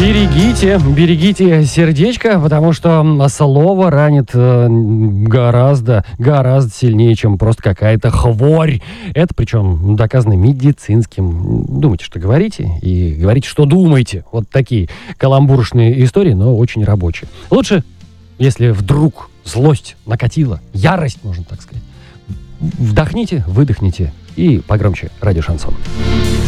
Берегите сердечко, потому что слово ранит гораздо сильнее, чем просто какая-то хворь. Это причем доказано медицинским. Думайте, что говорите, и говорите, что думаете. Вот такие каламбуршные истории, но очень рабочие. Лучше, если вдруг злость накатила, ярость, можно так сказать, вдохните, выдохните и погромче радио «Шансон».